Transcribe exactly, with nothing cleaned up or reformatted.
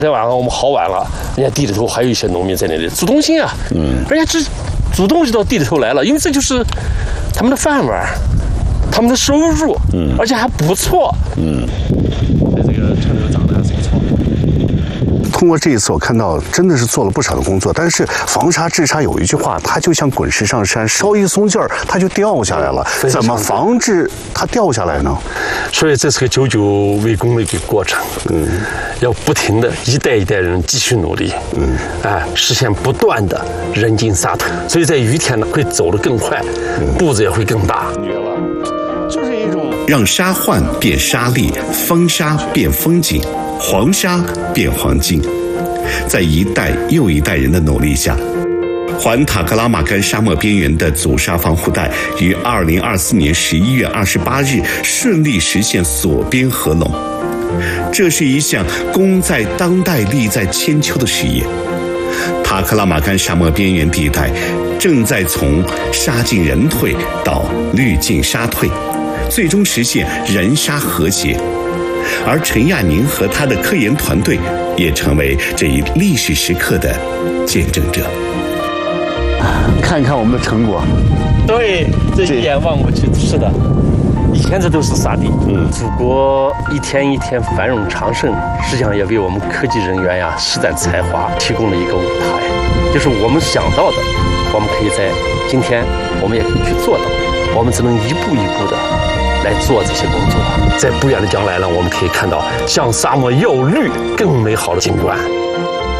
在晚上我们好晚了，人家地里头还有一些农民在那里主动性啊，嗯，人家只主动就到地里头来了，因为这就是他们的饭碗，他们的收入，嗯，而且还不错，嗯，这个车流长得还是不错。 通过这一次，我看到真的是做了不少的工作。但是防沙治沙有一句话，它就像滚石上山，稍一松劲儿，它就掉下来了。怎么防止它掉下来呢？ 所以这是个久久为功的一个过程。嗯，要不停的一代一代人继续努力。嗯，哎，实现不断的人进沙土。所以在雨天呢，会走得更快，步子也会更大。 就是一种让沙患变沙砾，风沙变风景，黄沙变黄金。在一代又一代人的努力下，环塔克拉玛干沙漠边缘的阻沙防护带于二零二四年十一月二十八日顺利实现锁边合拢。这是一项功在当代利在千秋的事业。塔克拉玛干沙漠边缘地带正在从沙进人退到绿进沙退，最终实现人沙和谐。而陈亚宁和他的科研团队也成为这一历史时刻的见证者。 看看我们的成果， 对，这一眼望过去，是的，以前这都是沙地。嗯，祖国一天一天繁荣昌盛，实际上也为我们科技人员呀施展才华提供了一个舞台。就是我们想到的，我们可以在今天，我们也可以去做到，我们只能一步一步的来做这些工作。在不远的将来呢，我们可以看到像沙漠要绿更美好的景观。